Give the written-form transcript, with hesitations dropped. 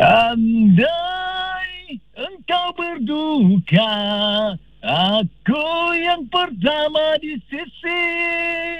Andai engkau berduka, aku yang pertama di sisi.